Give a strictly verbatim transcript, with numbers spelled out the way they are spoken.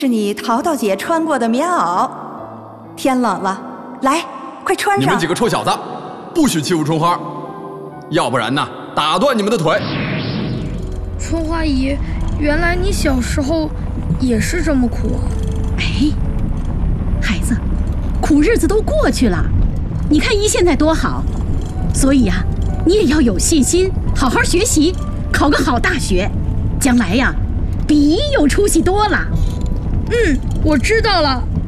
是你淘淘姐穿过的棉袄。天冷了，来，快穿上！ 你们几个臭小子，不许欺负春花，要不然呢，打断你们的腿！ 春花姨，原来你小时候也是这么苦啊！ 哎，孩子，苦日子都过去了，你看姨现在多好，所以呀、啊，你也要有信心，好好学习，考个好大学，将来呀，比姨有出息多了。 嗯，我知道了。